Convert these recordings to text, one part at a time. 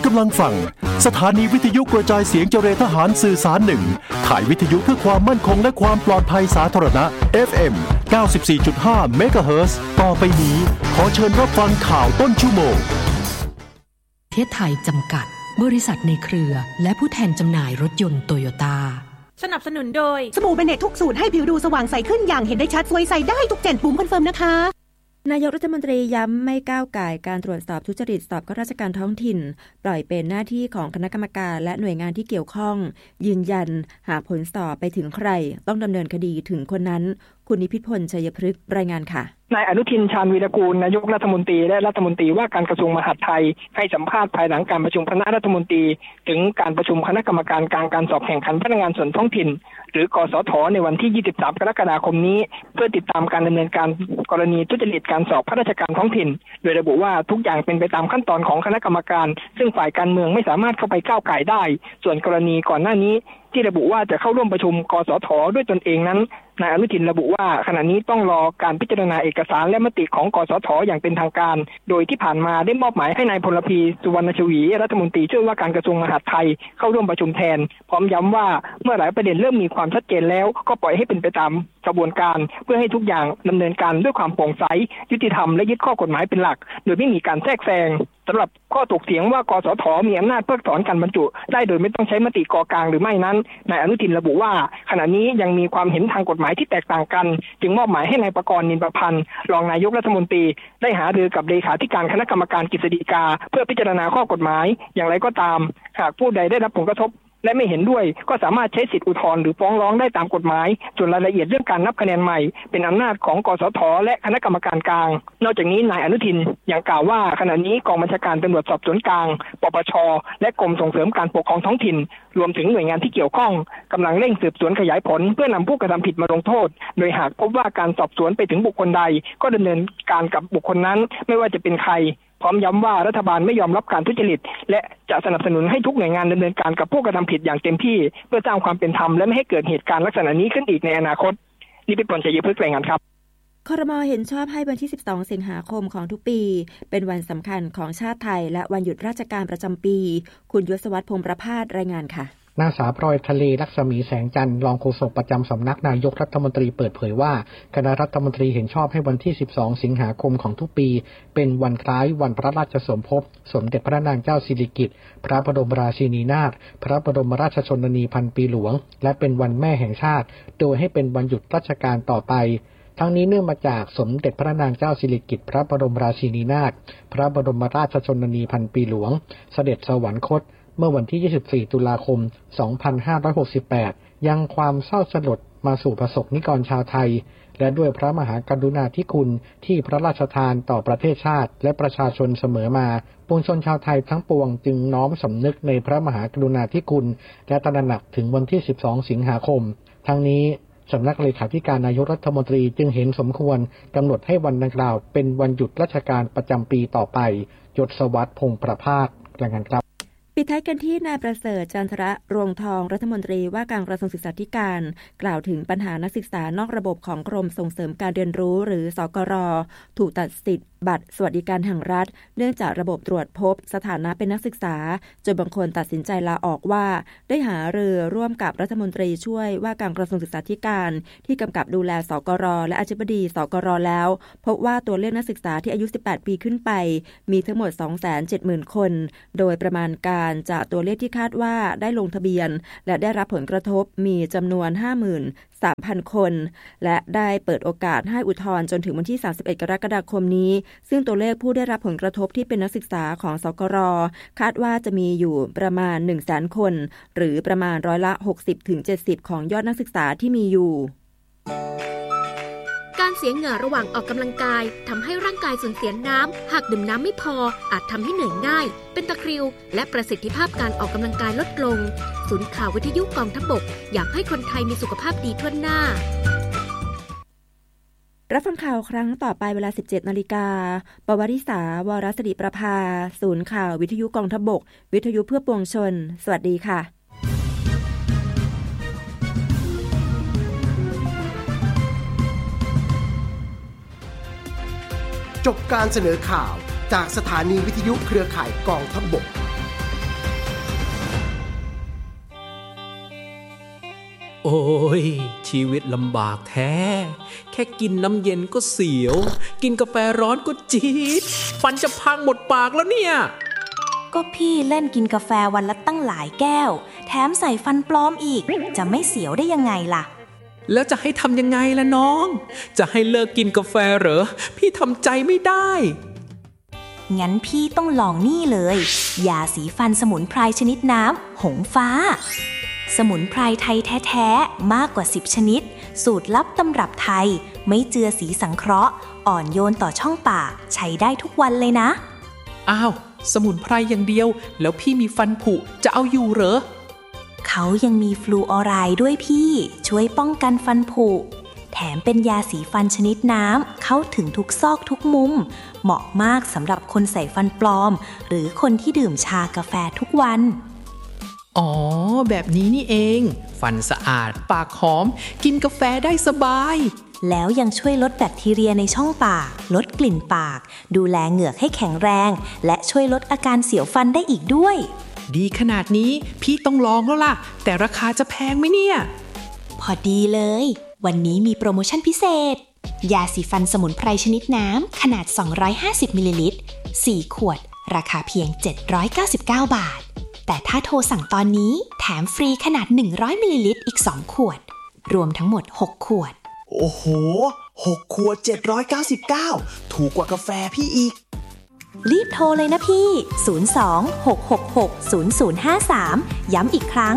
ำลังฟังสถานีวิทยุกระจายเสียงเจรทหารสื่อสาร1ข่ายวิทยุเพื่อความมั่นคงและความปลอดภัยสาธารณะ FM 94.5 เมกะเฮิรตซ์ต่อไปนี้ขอเชิญรับฟังข่าวต้นชั่วโมงประเทศไทยจำกัดบริษัทในเครือและผู้แทนจำหน่ายรถยนต์โตโยต้าสนับสนุนโดยสบู่เบเนตทุกสูตรให้ผิวดูสว่างใสขึ้นอย่างเห็นได้ชัดสวยใสได้ทุก7ปุ่มคอนเฟิร์มนะคะนายกรัฐมนตรีย้ำไม่ก้าวก่ายการตรวจสอบทุจริตสอบข้าราชการท้องถิ่นปล่อยเป็นหน้าที่ของคณะกรรมการและหน่วยงานที่เกี่ยวข้องยืนยันหากผลสอบไปถึงใครต้องดำเนินคดีถึงคนนั้นคุณนิพิษพล ชัยพฤกษ์รายงานค่ะนายอนุทิน ชาญวีรกูลนายกรัฐมนตรีและรัฐมนตรีว่าการกระทรวงมหาดไทยให้สัมภาษณ์ภายหลังการประชุมคณะรัฐมนตรีถึงการประชุมคณะกรรมการการสอบแข่งขันพนักงานส่วนท้องถิ่นหรือกสท.ในวันที่23กรกฎาคมนี้เพื่อติดตามการดำเนินการกรณีทุจริตการสอบข้าราชการท้องถิ่นโดยระบุว่าทุกอย่างเป็นไปตามขั้นตอนของคณะกรรมการซึ่งฝ่ายการเมืองไม่สามารถเข้าไปก้าวก่ายได้ส่วนกรณีก่อนหน้านี้ที่ระบุว่าจะเข้าร่วมประชุมกสท.ด้วยตนเองนั้นนายอนุทินระบุว่าขณะนี้ต้องรอการพิจารณาเอกสารและมติของกสท.อย่างเป็นทางการโดยที่ผ่านมาได้มอบหมายให้นายพลพี สุวรรณชวีรัฐมนตรีช่วยว่าการกระทรวงมหาดไทยเข้าร่วมประชุมแทนพร้อมย้ำว่าเมื่อหลายประเด็นเริ่มมีความชัดเจนแล้วก็ปล่อยให้เป็นไปตามกระบวนการเพื่อให้ทุกอย่างดำเนินการด้วยความโปร่งใสยุติธรรมและยึดข้อกฎหมายเป็นหลักโดยไม่มีการแทรกแซงสำหรับข้อถกเถียงว่ากสท.มีอำนาจเพิกถอนการบรรจุได้โดยไม่ต้องใช้มติกกลางหรือไม่นั้นนายอนุทินระบุว่าขณะนี้ยังมีความเห็นทางกฎหมายที่แตกต่างกันจึงมอบหมายให้นายประกรณ์ นินประพันธ์รองนายกรัฐมนตรีได้หารือกับเลขาธิการคณะกรรมการกฤษฎีกาเพื่อพิจารณาข้อกฎหมายอย่างไรก็ตามหากผู้ใดได้รับผลกระทบและไม่เห็นด้วยก็สามารถใช้สิทธิอุทธรณ์หรือฟ้องร้องได้ตามกฎหมายส่วนรายละเอียดเรื่องการนับคะแนนใหม่เป็นอำนาจของกสท.และคณะกรรมการกลางนอกจากนี้นายอนุทินยังกล่าวว่าขณะนี้กองบัญชาการตำรวจสอบสวนกลางปปช.และกรมส่งเสริมการปกครองท้องถิ่นรวมถึงหน่วยงานที่เกี่ยวข้องกำลังเร่งสืบสวนขยายผลเพื่อนำผู้กระทำผิดมาลงโทษโดยหากพบว่าการสอบสวนไปถึงบุคคลใดก็ดำเนินการกับบุคคลนั้นไม่ว่าจะเป็นใครพร้อมย้ำว่ารัฐบาลไม่ยอมรับการทุจริตและจะสนับสนุนให้ทุกหน่วยงานดำเนินการกับผู้กระทำผิดอย่างเต็มที่เพื่อสร้างความเป็นธรรมและไม่ให้เกิดเหตุการณ์ลักษณะนี้ขึ้นอีกในอนาคตนี่เป็นผลชัยพฤกษ์รายงานครับครม.เห็นชอบให้วันที่12สิงหาคมของทุกปีเป็นวันสำคัญของชาติไทยและวันหยุดราชการประจำปีคุณยศวรรษ พงษ์ประภาสรายงานค่ะนางสาวพลอยทะเลลักษมีแสงจันทร์รองโฆษกประจำสำนักนายกรัฐมนตรีเปิดเผยว่าคณะรัฐมนตรีเห็นชอบให้วันที่12สิงหาคมของทุกปีเป็นวันคล้ายวันพระราชสมภพสมเด็จพระนางเจ้าสิริกิติ์พระบรมราชินีนาถพระบรมราชชนนีพันปีหลวงและเป็นวันแม่แห่งชาติโดยให้เป็นวันหยุดราชการต่อไปทั้งนี้เนื่องมาจากสมเด็จพระนางเจ้าสิริกิติ์พระบรมราชินีนาถพระบรมราชชนนีพันปีหลวงเสด็จสวรรคตเมื่อวันที่24ตุลาคม2568ยังความเศร้าสลดมาสู่ประสบนิกรชาวไทยและด้วยพระมหากรุณาธิคุณที่พระราชทานต่อประเทศชาติและประชาชนเสมอมาปวงชนชาวไทยทั้งปวงจึงน้อมสำนึกในพระมหากรุณาธิคุณและตระหนักถึงวันที่12สิงหาคมทั้งนี้สำนักเลขาธิการนายกรัฐมนตรีจึงเห็นสมควรกำหนดให้วันดังกล่าวเป็นวันหยุดราชการประจำปีต่อไปยศวรรษ พงษ์ประภาสรายงานครับปิดท้ายกันที่นายประเสริฐ จันทระรวงทองรัฐมนตรีว่าการกระทรวงศึกษาธิการกล่าวถึงปัญหานักศึกษานอกระบบของกรมส่งเสริมการเรียนรู้หรือสกร.ถูกตัดสิทธิ์บัตรสวัสดิการแห่งรัฐเนื่องจากระบบตรวจพบสถานะเป็นนักศึกษาจนบางคนตัดสินใจลาออกว่าได้หารือร่วมกับรัฐมนตรีช่วยว่าการกระทรวงศึกษาธิการที่กำกับดูแลสกร.และอธิบดีสกร.แล้วพบว่าตัวเลขนักศึกษาที่อายุ18ปีขึ้นไปมีทั้งหมด 270,000 คนโดยประมาณการจากตัวเลขที่คาดว่าได้ลงทะเบียนและได้รับผลกระทบมีจำนวน 53,000 คนและได้เปิดโอกาสให้อุทธรณ์จนถึงวันที่31กรกฎาคมนี้ซึ่งตัวเลขผู้ได้รับผลกระทบที่เป็นนักศึกษาของสกร.คาดว่าจะมีอยู่ประมาณ 100,000 คนหรือประมาณร้อยละ 60-70% ของยอดนักศึกษาที่มีอยู่การเสียเหงื่อระหว่างออกกำลังกายทำให้ร่างกายสูญเสียน้ำหากดื่มน้ำไม่พออาจทำให้เหนื่อยง่ายเป็นตะคริวและประสิทธิภาพการออกกำลังกายลดลงศูนย์ข่าววิทยุกองทัพบกอยากให้คนไทยมีสุขภาพดีทั่วหน้ารับฟังข่าวครั้งต่อไปเวลา 17:00 น.ปวริษา วรศิริประภาศูนย์ข่าววิทยุกองทัพบกวิทยุเพื่อปวงชนสวัสดีค่ะจบการเสนอข่าวจากสถานีวิทยุเครือข่ายกองทัพบกโอ้ยชีวิตลำบากแท้แค่กินน้ำเย็นก็เสียวกินกาแฟร้อนก็จี๊ดฟันจะพังหมดปากแล้วเนี่ยก็พี่เล่นกินกาแฟวันละตั้งหลายแก้วแถมใส่ฟันปลอมอีกจะไม่เสียวได้ยังไงล่ะแล้วจะให้ทำยังไงล่ะน้องจะให้เลิกกินกาแฟเหรอพี่ทำใจไม่ได้งั้นพี่ต้องลองนี่เลยยาสีฟันสมุนไพรชนิดน้ำหงฟ้าสมุนไพรไทยแท้ๆมากกว่า10ชนิดสูตรลับตำรับไทยไม่เจือสีสังเคราะห์อ่อนโยนต่อช่องปากใช้ได้ทุกวันเลยนะอ้าวสมุนไพรอย่างเดียวแล้วพี่มีฟันผุจะเอาอยู่เหรอเขายังมีฟลูออไรด์ด้วยพี่ช่วยป้องกันฟันผุแถมเป็นยาสีฟันชนิดน้ำเข้าถึงทุกซอกทุกมุมเหมาะมากสำหรับคนใส่ฟันปลอมหรือคนที่ดื่มชากาแฟทุกวันอ๋อแบบนี้นี่เองฟันสะอาดปากหอมกินกาแฟได้สบายแล้วยังช่วยลดแบคทีเรียในช่องปากลดกลิ่นปากดูแลเหงือกให้แข็งแรงและช่วยลดอาการเสียวฟันได้อีกด้วยดีขนาดนี้พี่ต้องลองแล้วล่ะแต่ราคาจะแพงไหมเนี่ยพอดีเลยวันนี้มีโปรโมชั่นพิเศษยาสีฟันสมุนไพรชนิดน้ำขนาด250มิลลิลิตร4ขวดราคาเพียง799บาทแต่ถ้าโทรสั่งตอนนี้แถมฟรีขนาด100มิลลิลิตรอีก2ขวดรวมทั้งหมด6ขวดโอ้โห6ขวด799ถูกกว่ากาแฟพี่อีกรีบโทรเลยนะพี่02-666-0053ย้ำอีกครั้ง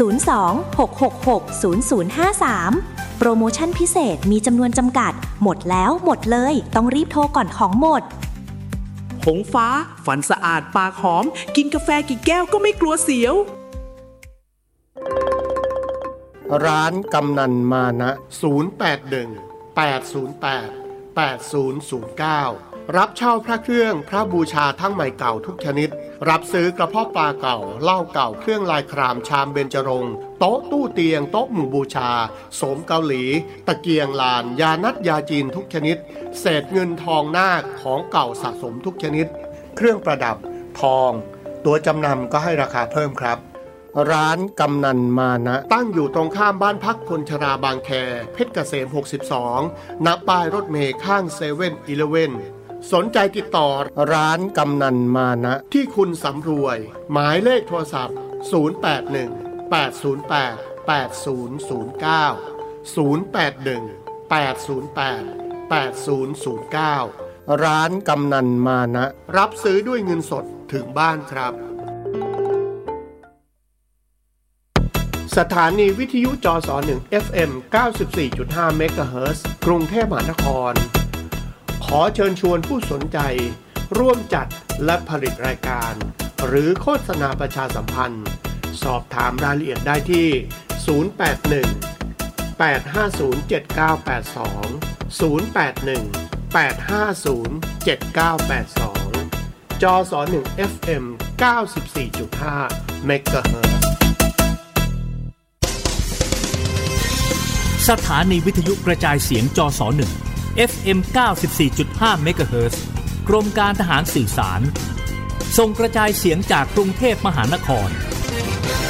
02-666-0053โปรโมชั่นพิเศษมีจำนวนจำกัดหมดแล้วหมดเลยต้องรีบโทรก่อนของหมดหงฟ้าฟันสะอาดปากหอมกินกาแฟกี่แก้วก็ไม่กลัวเสียวร้านกำนันมานะ081-808-8009รับเช่าพระเครื่องพระบูชาทั้งใหม่เก่าทุกชนิดรับซื้อกระเพาะปลาเก่าเหล้าเก่าเครื่องลายครามชามเบญจรงค์โต๊ะตู้เตียงโต๊ะหมู่บูชาโสมเกาหลีตะเกียงลานยานัดยาจีนทุกชนิดเศษเงินทองนาคของเก่าสะสมทุกชนิดเครื่องประดับทองตัวจำนำก็ให้ราคาเพิ่มครับร้านกำนันมานะตั้งอยู่ตรงข้ามบ้านพักคนชราบางแคเพชรเกษม62ณป้ายรถเมล์ข้าง7-Elevenสนใจติดต่อร้านกำนันมานะที่คุณสำรวยหมายเลขโทรศัพท์081-808-8009 ร้านกำนันมานะรับซื้อด้วยเงินสดถึงบ้านครับสถานีวิทยุจส1 FM 94.5 เมกะเฮิรตซ์กรุงเทพมหานครขอเชิญชวนผู้สนใจร่วมจัดและผลิตรายการหรือโฆษณาประชาสัมพันธ์สอบถามรายละเอียดได้ที่081-850-7982 081-850-7982 จส1 FM 94.5 เมกะเฮิรตซ์สถานีวิทยุกระจายเสียงจส1 FM 94.5 เมกะเฮิรตซ์กรมการทหารสื่อสารส่งกระจายเสียงจากกรุงเทพมหานคร